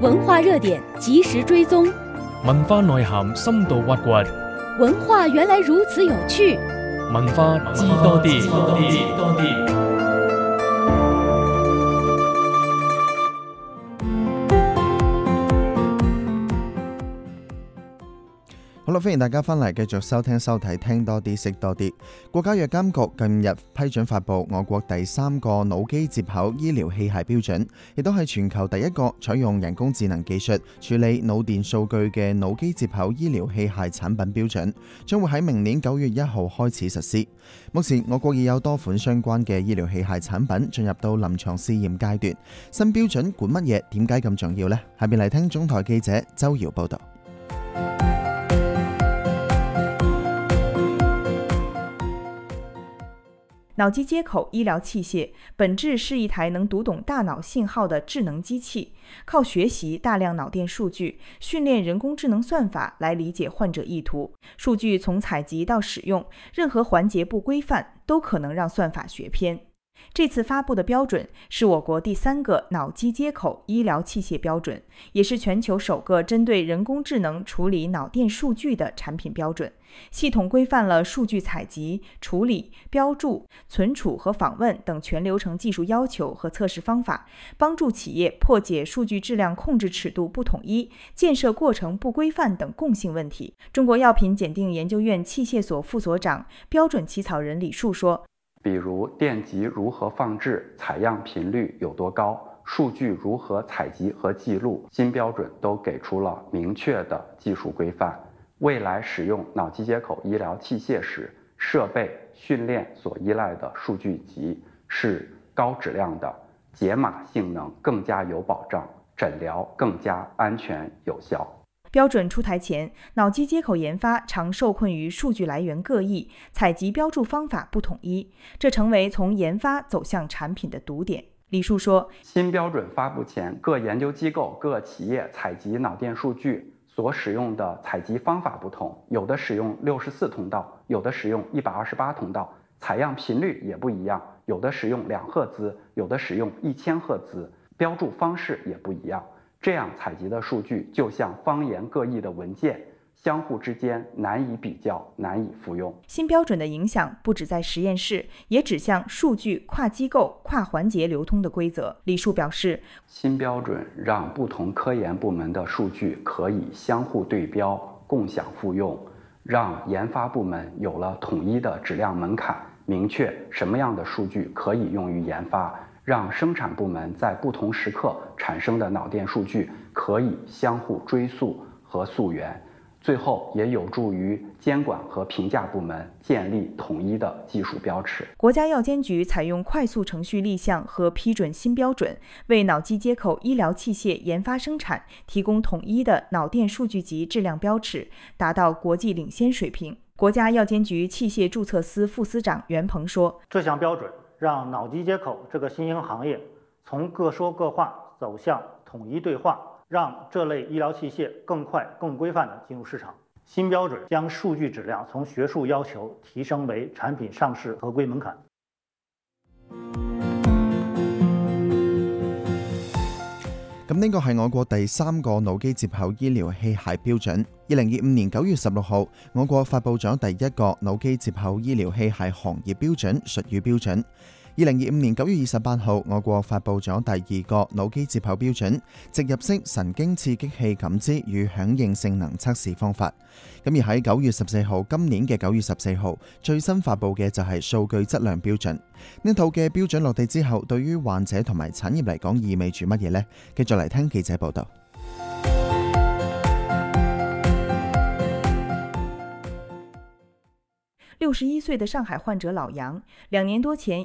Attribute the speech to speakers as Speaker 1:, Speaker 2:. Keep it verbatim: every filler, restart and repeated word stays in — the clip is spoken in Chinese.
Speaker 1: 文化热点及时追踪，
Speaker 2: 文化內涵深度挖掘，
Speaker 1: 文化原來如此有趣。
Speaker 2: 文化知多啲，知多啲。
Speaker 3: 好啦，歡迎大家翻嚟繼續收聽收睇聽多啲識多啲。國家藥監局近日批准發布我國第三個腦機接口醫療器械標準，亦都係全球第一個採用人工智能技術處理腦電數據嘅腦機接口醫療器械產品標準，將會喺明年九月一號開始實施。目前我國已有多款相關嘅醫療器械產品進入到臨床試驗階段。新標準管乜嘢？點解咁重要呢？下邊嚟聽中台記者周瑤報道。
Speaker 4: 腦機接口醫療器械本質是一台能讀懂大腦信號的智能機器，靠學習大量腦電數據，訓練人工智能算法來理解患者意圖。數據從採集到使用，任何環節不規範，都可能讓算法學偏。這次發布的標準是我國第三個腦機接口醫療器械標準，也是全球首個針對人工智能處理腦電數據的產品標準。系統規範了數據採集、處理、標註、存儲和訪問等全流程技術要求和測試方法，幫助企業破解數據質量控制尺度不統一、建設過程不規範等共性問題。中國藥品檢定研究院器械所副所長、標準起草人李樹說，
Speaker 5: 比如電極如何放置、採樣頻率有多高、數據如何採集和記錄，新標準都給出了明確的技術規範。未來使用腦機接口醫療器械時，設備訓練所依賴的數據集是高質量的，解碼性能更加有保障，診療更加安全有效。
Speaker 4: 標準出台前，腦機接口研發常受困於數據來源各異，採集標註方法不統一，這成為從研發走向產品的堵點。李樹說，
Speaker 5: 新標準發布前，各研究機構、各企業採集腦電數據所使用的採集方法不同，有的使用六十四通道，有的使用一百二十八通道，採樣頻率也不一樣，有的使用兩赫茲，有的使用一千赫茲，標註方式也不一樣。這樣採集的數據就像方言各異的文件，相互之間難以比較，難以複用。
Speaker 4: 新標準的影響不只在實驗室，也指向數據跨機構、跨環節流通的規則。李樹表示，
Speaker 5: 新標準讓不同科研部門的數據可以相互對標、共享複用，讓研發部門有了統一的質量門檻，明確什麼樣的數據可以用於研發，讓生產部門在不同時刻產生的腦電數據可以相互追溯和溯源，最後也有助於監管和評價部門建立統一的技術標尺。
Speaker 4: 國家藥監局採用快速程序立項和批准新標準，為腦機接口醫療器械研發生產提供統一的腦電數據集質量標尺，達到國際領先水平。國家藥監局器械註冊司副司長袁鵬說，
Speaker 6: 這項標準讓腦機接口這個新興行業從各說各話走向統一對話，讓這類醫療器械更快、更規範地進入市場。新標準將數據質量從學術要求提升為產品上市合規門檻。
Speaker 3: 咁呢個係我國第三個腦機接口醫療器械標準。二零二五年九月十六號，我國發布咗第一個腦機接口醫療器械行業標準術語標準。二零二五年九月二十八號，我國發布咗第二個腦機接口標準，植入式神經刺激器感知與響應性能測試方法。咁而喺九月十四號，今年嘅九月十四號，最新發布嘅就係數據質量標準。呢套嘅標準落地之後，對於患者同埋產業嚟講，意味住乜嘢呢？繼續嚟聽記者報道。
Speaker 4: 六十一歲的上海患者老楊，兩年多前